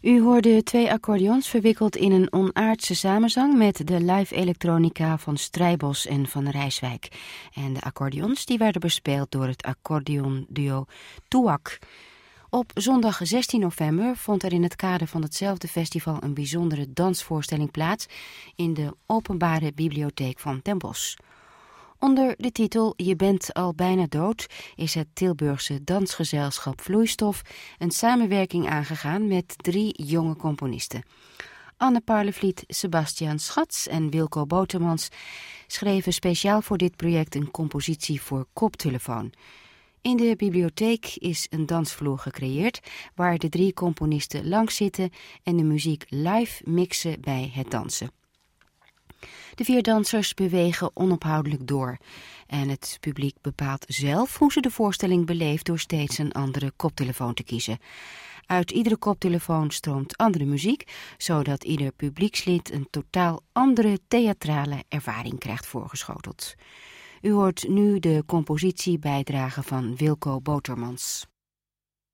U hoorde 2 accordeons verwikkeld in een onaardse samenzang met de live elektronica van Strijbos en van Rijswijk. En de accordeons die werden bespeeld door het accordeonduo Touac. Op zondag 16 november vond er in het kader van hetzelfde festival een bijzondere dansvoorstelling plaats in de Openbare Bibliotheek van Den Bosch. Onder de titel Je bent al bijna dood is het Tilburgse dansgezelschap Vloeistof een samenwerking aangegaan met 3 jonge componisten. Anne Parlevliet, Sebastiaan Schatz en Wilco Botermans schreven speciaal voor dit project een compositie voor koptelefoon. In de bibliotheek is een dansvloer gecreëerd waar de 3 componisten langs zitten en de muziek live mixen bij het dansen. De 4 dansers bewegen onophoudelijk door en het publiek bepaalt zelf hoe ze de voorstelling beleeft door steeds een andere koptelefoon te kiezen. Uit iedere koptelefoon stroomt andere muziek, zodat ieder publiekslid een totaal andere theatrale ervaring krijgt voorgeschoteld. U hoort nu de compositiebijdrage van Wilco Botermans.